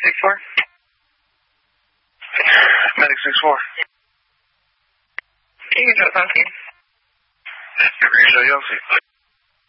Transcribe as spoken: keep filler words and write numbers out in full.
six four? Medic six four. You can drop on scene. Show Yossi.